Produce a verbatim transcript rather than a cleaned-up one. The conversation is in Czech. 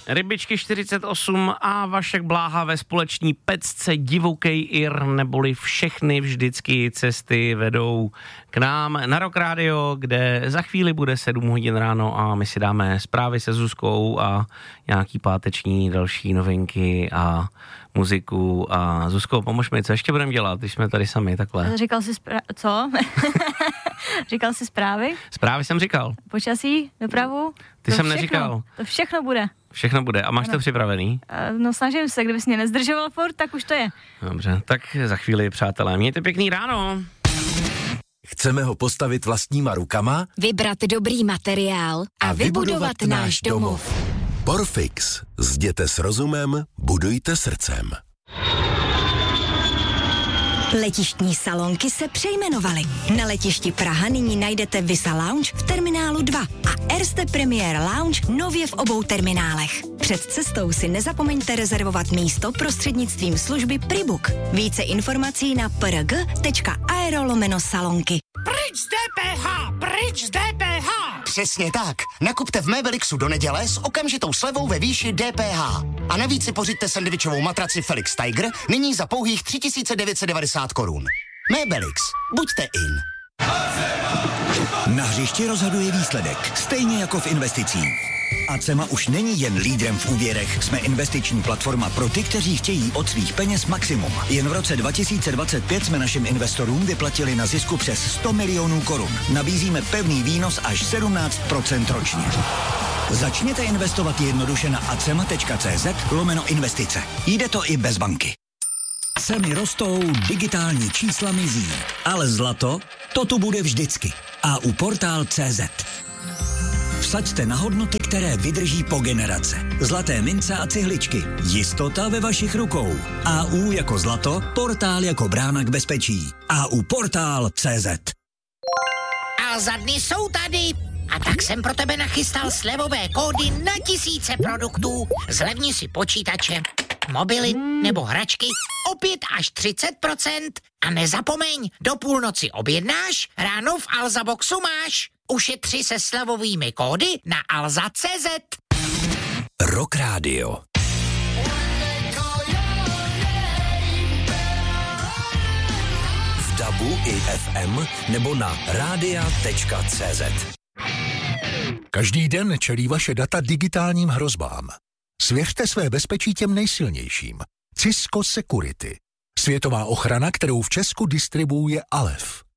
Rybičky čtyřicet osm a Vašek Bláha ve společní pecce Divokej Ir, neboli všechny vždycky cesty vedou k nám na Rock Radio, kde za chvíli bude sedm hodin ráno a my si dáme zprávy se Zuzkou a nějaký páteční další novinky a muziku. A Zuzko, pomož mi, co ještě budeme dělat, když jsme tady sami takhle? Říkal jsi spra- co? Říkal jsi zprávy? Zprávy jsem říkal. Počasí, dopravu? Ty to jsem všechno, neříkal. To všechno bude. Všechno bude. A máš ano. to připravený? No snažím se, kdybys mě nezdržoval furt, tak už to je. Dobře, tak za chvíli, přátelé, mějte pěkný ráno. Chceme ho postavit vlastníma rukama? Vybrat dobrý materiál a, a vybudovat, vybudovat náš domov. Porfix. Zděte s rozumem, budujte srdcem. Letištní salonky se přejmenovaly. Na letišti Praha nyní najdete Visa Lounge v terminálu dva a Erste Premier Lounge nově v obou terminálech. Před cestou si nezapomeňte rezervovat místo prostřednictvím služby Pribook. Více informací na prg tečka aero lomeno salonky. Pryč z D P H! Pryč z D P H! Přesně tak. Nakupte v Mebelixu do neděle s okamžitou slevou ve výši D P H. A navíc si pořiďte sendvičovou matraci Felix Tiger nyní za pouhých tři tisíce devět set devadesát korun. Mebelix. Buďte in. Na hřišti rozhoduje výsledek, stejně jako v investicích. Acema už není jen lídrem v úvěrech, jsme investiční platforma pro ty, kteří chtějí od svých peněz maximum. Jen v roce dva tisíce dvacet pět jsme našim investorům vyplatili na zisku přes sto milionů korun. Nabízíme pevný výnos až sedmnáct procent ročně. Začněte investovat jednoduše na acema tečka cz lomeno investice. Jde to i bez banky. Ceny rostou, digitální čísla mizí, ale zlato, to tu bude vždycky. A u Portál tečka cz. Vsaďte na hodnoty, které vydrží po generace. Zlaté mince a cihličky. Jistota ve vašich rukou. A U jako zlato, portál jako brána k bezpečí. A U Portál tečka cz. A za dny jsou tady. A tak jsem pro tebe nachystal slevové kódy na tisíce produktů. Zlevni si počítače, mobily nebo hračky o pět až třicet procent. A nezapomeň, do půlnoci objednáš, ráno v Alzaboxu máš. Ušetři se slevovými kódy na alza tečka cz. Rock Radio. V dabu i F M nebo na radia tečka cz. Každý den čelí vaše data digitálním hrozbám. Svěřte své bezpečí těm nejsilnějším. Cisco Security. Světová ochrana, kterou v Česku distribuuje Alef.